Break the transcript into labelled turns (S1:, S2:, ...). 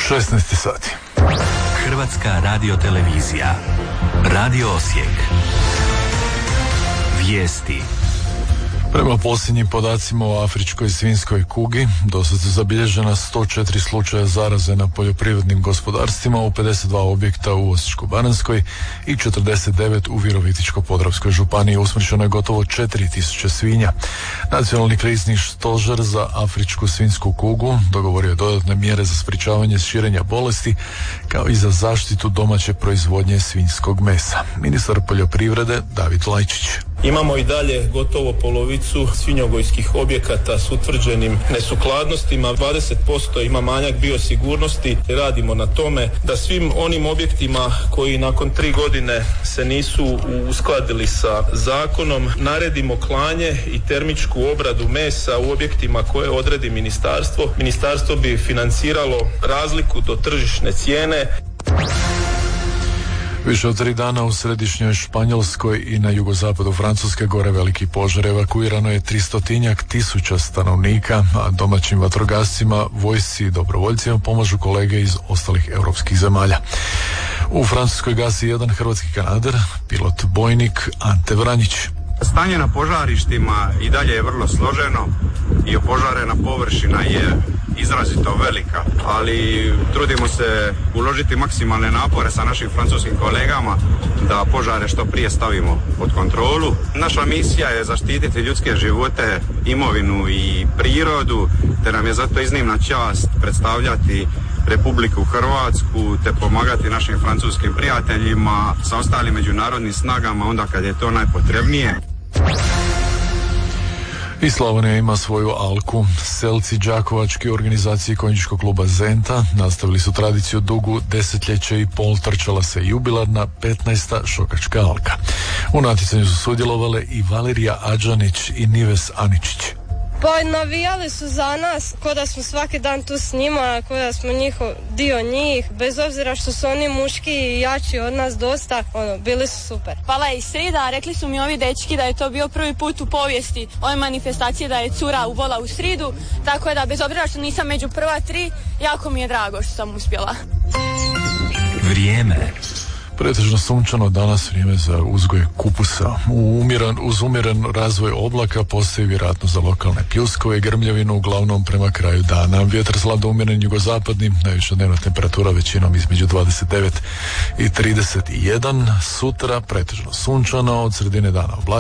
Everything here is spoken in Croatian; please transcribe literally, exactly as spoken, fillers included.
S1: šesnaest sati.
S2: Hrvatska radiotelevizija. Radio Osijek. Vijesti.
S1: Prema posljednjim podacima o afričkoj svinjskoj kugi, do sad su zabilježena sto četiri slučaja zaraze na poljoprivrednim gospodarstvima u pedeset dva objekta u Osječko-baranjskoj i četrdeset devet u Virovitičko-podravskoj županiji. Usmrćeno je gotovo četiri tisuće svinja. Nacionalni krizni stožer za afričku svinjsku kugu dogovorio je dodatne mjere za sprječavanje širenja bolesti kao i za zaštitu domaće proizvodnje svinjskog mesa. Ministar poljoprivrede David Lajčić.
S3: Imamo i dalje gotovo polovicu svinjogojskih objekata s utvrđenim nesukladnostima, dvadeset posto ima manjak biosigurnosti. Radimo na tome da svim onim objektima koji nakon tri godine se nisu uskladili sa zakonom naredimo klanje i termičku obradu mesa u objektima koje odredi ministarstvo. Ministarstvo bi financiralo razliku do tržišne cijene.
S1: Više od tri dana u središnjoj Španjolskoj i na jugozapadu Francuske gore veliki požar. Evakuirano je tristotinjak tisuća stanovnika, a domaćim vatrogascima, vojsci i dobrovoljcima pomažu kolege iz ostalih europskih zemalja. U Francuskoj gasi jedan hrvatski kanader, pilot bojnik Ante Vranjić.
S4: Stanje na požarištima i dalje je vrlo složeno i opožarena površina je izrazito velika, ali trudimo se uložiti maksimalne napore sa našim francuskim kolegama da požare što prije stavimo pod kontrolu. Naša misija je zaštititi ljudske živote, imovinu i prirodu, te nam je zato iznimna čast predstavljati Republiku Hrvatsku te pomagati našim francuskim prijateljima sa ostalim međunarodnim snagama onda kad je to najpotrebnije.
S1: I Slavonija ima svoju alku. Selci đakovački u organizaciji konjičkog kluba Zenta nastavili su tradiciju dugu desetljeće i pol, trčala se jubilarna petnaesta šokačka alka. U natjecanju su sudjelovale i Valerija Adžanić i Nives Aničić.
S5: Pa navijali su za nas, ko da smo svaki dan tu s njima, ko da smo njihov, dio njih, bez obzira što su oni muški i jači od nas dosta, ono, bili su super.
S6: Pala je i srida, rekli su mi ovi dečki da je to bio prvi put u povijesti ove manifestacije da je cura ubola u sridu, tako je da bez obzira što nisam među prva tri, jako mi je drago što sam uspjela.
S2: Vrijeme.
S1: Pretežno sunčano danas, vrijeme za uzgoj kupusa. U umjeren, uz umjeren razvoj oblaka postoji vjerojatno za lokalne pljuskove i grmljavinu, uglavnom prema kraju dana. Vjetar slabo umjeren jugozapadni, najviša dnevna temperatura većinom između dvadeset devet i trideset jedan. Sutra pretežno sunčano, od sredine dana oblačno.